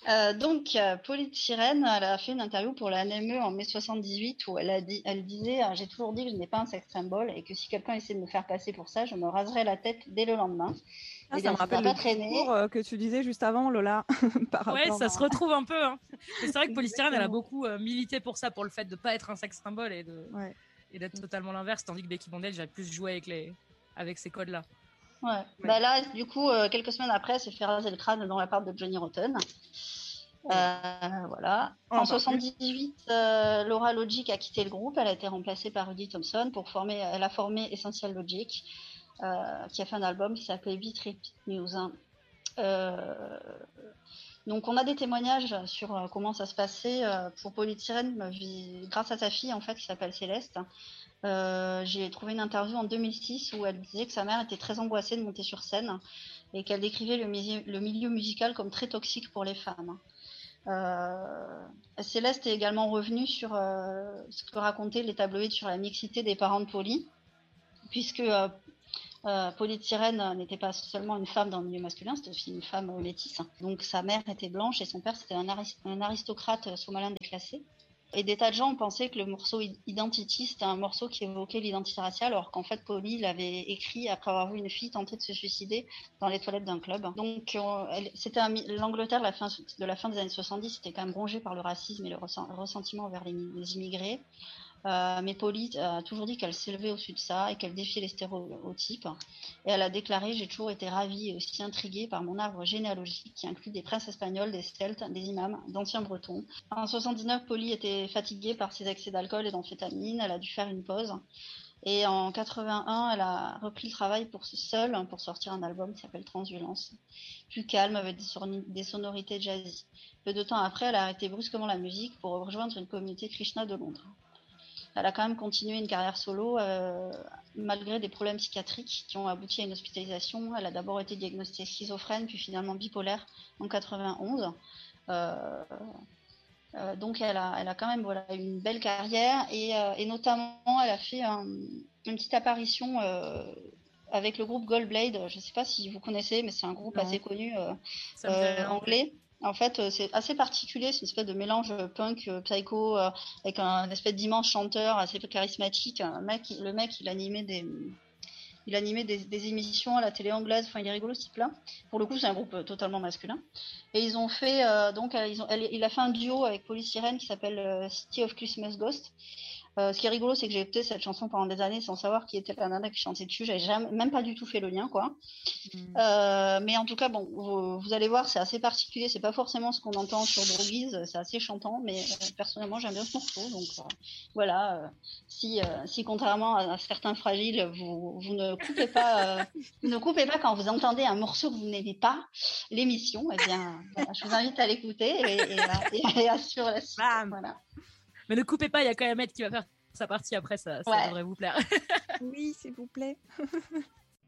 Pauline Sirène, elle a fait une interview pour la NME en mai 78 où elle disait j'ai toujours dit que je n'ai pas un sex symbole et que si quelqu'un essaie de me faire passer pour ça, je me raserai la tête dès le lendemain. Ah, Eh ça bien, me ça n'a rappelle le pas traîné. discours que tu disais juste avant, Lola, par Ouais, rapport ça se retrouve un peu. Hein. Mais c'est vrai que Polystyrène, elle a Exactement. beaucoup milité pour ça, pour le fait de pas être un sexe symbole Ouais. et d'être totalement l'inverse, tandis que Becky Bondage, j'ai plus joué avec ces codes-là. Ouais. Ouais. Bah là, du coup, quelques semaines après, elle s'est fait raser le crâne dans l'appart de Johnny Rotten. Voilà. En 78, Laura Logic a quitté le groupe. Elle a été remplacée par Rudy Thompson elle a formé Essential Logic, qui a fait un album qui s'appelait Beat Repeat News. Donc on a des témoignages sur comment ça se passait pour Polystyrène grâce à sa fille en fait qui s'appelle Céleste. J'ai trouvé une interview en 2006 où elle disait que sa mère était très angoissée de monter sur scène et qu'elle décrivait le milieu musical comme très toxique pour les femmes. Céleste est également revenue sur ce que racontaient les tabloïds sur la mixité des parents de Polly, puisque Polystyrène n'était pas seulement une femme dans le milieu masculin, c'était aussi une femme métisse. Donc sa mère était blanche et son père c'était un aristocrate somalien déclassé. Et des tas de gens ont pensé que le morceau Identity, c'était un morceau qui évoquait l'identité raciale, alors qu'en fait, Polly l'avait écrit après avoir vu une fille tenter de se suicider dans les toilettes d'un club. Donc, l'Angleterre de la fin des années 70, c'était quand même rongé par le racisme et le ressentiment envers les immigrés. Mais Polly a toujours dit qu'elle s'élevait au-dessus de ça et qu'elle défiait les stéréotypes. Et elle a déclaré « J'ai toujours été ravie et aussi intriguée par mon arbre généalogique qui inclut des princes espagnols, des celtes, des imams, d'anciens bretons. » En 79, Polly était fatiguée par ses excès d'alcool et d'amphétamine. Elle a dû faire une pause. Et en 81, elle a repris le travail seule pour sortir un album qui s'appelle Transviolence, plus calme avec des sonorités jazzy. Peu de temps après, elle a arrêté brusquement la musique pour rejoindre une communauté Krishna de Londres. Elle a quand même continué une carrière solo malgré des problèmes psychiatriques qui ont abouti à une hospitalisation. Elle a d'abord été diagnostiquée schizophrène, puis finalement bipolaire en 91. Donc elle a quand même une belle carrière et notamment elle a fait une petite apparition avec le groupe Goldblade. Je ne sais pas si vous connaissez, mais c'est un groupe assez connu anglais. En fait, c'est assez particulier, c'est une espèce de mélange punk, psycho, avec un espèce d'immense chanteur assez charismatique. Le mec, il animait des émissions à la télé anglaise. Enfin, il est rigolo ce type-là. Pour le coup, c'est un groupe totalement masculin. Et ils ont fait il a fait un duo avec Polystyrène qui s'appelle City of Christmas Ghost. Ce qui est rigolo, c'est que j'ai écouté cette chanson pendant des années sans savoir qui était la nana qui chantait dessus. J'avais même pas du tout fait le lien, quoi. Mais en tout cas, bon, vous allez voir, c'est assez particulier. C'est pas forcément ce qu'on entend sur Drogies. C'est assez chantant, mais personnellement, j'aime bien ce morceau. Donc voilà. Si contrairement à certains fragiles, vous ne coupez pas, quand vous entendez un morceau que vous n'aimez pas l'émission, eh bien, voilà, je vous invite à l'écouter et à suivre la suite. Voilà. Mais ne coupez pas, il y a quand même Ed qui va faire sa partie après, ça devrait vous plaire. Oui, s'il vous plaît.